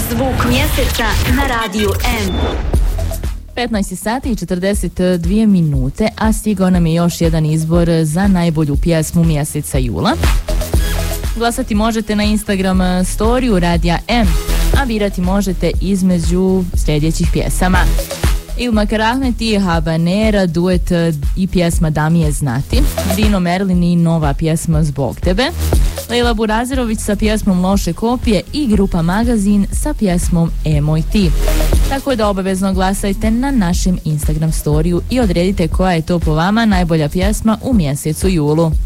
Zvuk mjeseca na radiju M. 15 sati i 42 minute, a stigao nam je još jedan izbor za najbolju pjesmu mjeseca jula. Glasati možete na Instagram storiju Radija M, a birati možete između sljedećih pjesama: Ilma Karahmet i Habanera, duet i pjesma Da mi je znati, Dino Merlin i nova pjesma Zbog tebe, Lejla Burazerović sa pjesmom Loše kopije i grupa Magazin sa pjesmom Emoj ti. Tako da obavezno glasajte na našem Instagram storiju i odredite koja je to po vama najbolja pjesma u mjesecu julu.